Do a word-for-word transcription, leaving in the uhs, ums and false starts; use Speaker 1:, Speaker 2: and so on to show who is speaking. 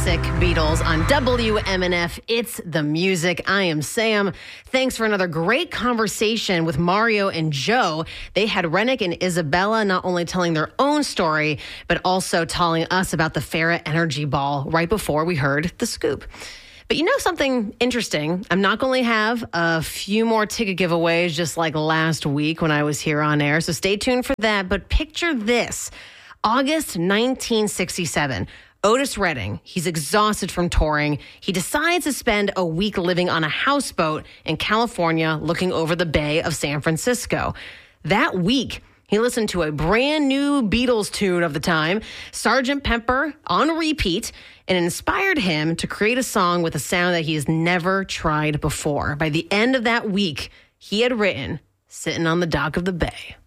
Speaker 1: classic Beatles on W M N F. It's the music. I am Sam. Thanks for another great conversation with Mario and Joe. They had Rennick and Isabella not only telling their own story, but also telling us about the Farrah Energy Ball right before we heard the scoop. But you know something interesting? I'm not going to have a few more ticket giveaways just like last week when I was here on air. So stay tuned for that. But picture this. August nineteen sixty-seven. Otis Redding, he's exhausted from touring. He decides to spend a week living on a houseboat in California looking over the Bay of San Francisco. That week, he listened to a brand new Beatles tune of the time, Sergeant Pepper, on repeat, and it inspired him to create a song with a sound that he has never tried before. By the end of that week, he had written Sitting on the Dock of the Bay.